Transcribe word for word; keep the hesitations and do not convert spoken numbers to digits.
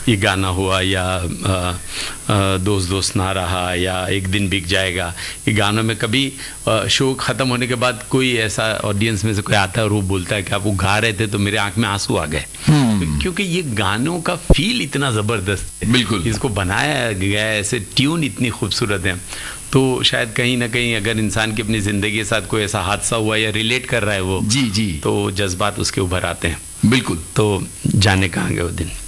ये गाना हुआ या आ, आ, दोस्त दोस्त ना रहा या एक दिन बिक जाएगा, ये गानों में कभी शो ख़त्म होने के बाद कोई ऐसा ऑडियंस में से कोई आता है और वो बोलता है कि आप वो गा रहे थे तो मेरे आंख में आंसू आ गए, क्योंकि ये गानों का फील इतना ज़बरदस्त है, बिल्कुल इसको बनाया गया है, ऐसे ट्यून इतनी खूबसूरत है। तो शायद कहीं ना कहीं अगर इंसान की अपनी ज़िंदगी के साथ कोई ऐसा हादसा हुआ या रिलेट कर रहा है वो, जी जी, तो जज्बात उसके उभर आते हैं। बिल्कुल। तो जाने कहाँ गए वो दिन।